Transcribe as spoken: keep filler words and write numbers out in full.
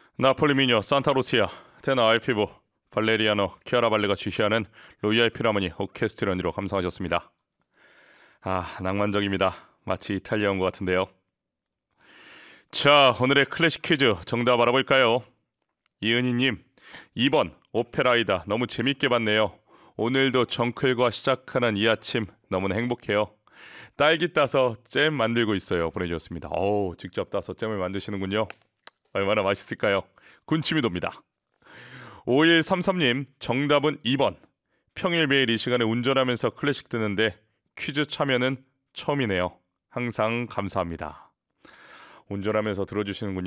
나폴리 미녀 산타루시아, 테너 알피보, 발레리아노, 키아라발레가 지휘하는 로이알 필하모니 오케스트라 연주로 감상하셨습니다. 아, 낭만적입니다. 마치 이탈리아 온 것 같은데요. 자, 오늘의 클래식 퀴즈 정답 알아볼까요? 이은희님, 이 번 오페라이다. 너무 재밌게 봤네요. 오늘도 정클과 시작하는 이 아침 너무나 행복해요. 딸기 따서 잼 만들고 있어요. 보내주셨습니다. 어우, 직접 따서 잼을 만드시는군요. 얼마나 맛있을까요? 군침이 돕니다. 오일삼삼님, 정답은 이 번. 평일 매일 이 시간에 운전하면서 클래식 듣는데 퀴즈 참여는 처음이네요. 항상 감사합니다. 운전하면서 들어주시는군요.